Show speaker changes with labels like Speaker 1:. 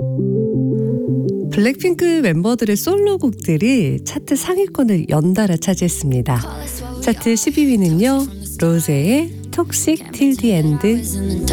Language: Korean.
Speaker 1: 블랙핑크 멤버들의 솔로곡들이 차트 상위권을 연달아 차지했습니다. 차트 12위는요. 로제의 톡식 틸 디 엔드,